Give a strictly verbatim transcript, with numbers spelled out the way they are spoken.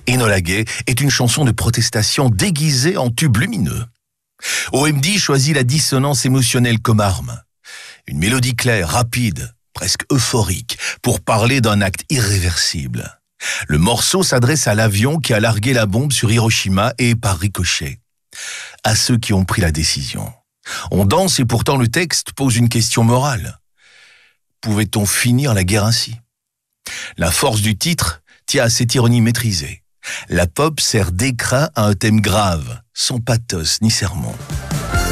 Enola Gay est une chanson de protestation déguisée en tube lumineux. O M D choisit la dissonance émotionnelle comme arme. Une mélodie claire, rapide, presque euphorique, pour parler d'un acte irréversible. Le morceau s'adresse à l'avion qui a largué la bombe sur Hiroshima et par ricochet. À ceux qui ont pris la décision. On danse et pourtant le texte pose une question morale. Pouvait-on finir la guerre ainsi ? La force du titre tient à cette ironie maîtrisée. La pop sert d'écrin à un thème grave, sans pathos ni sermon.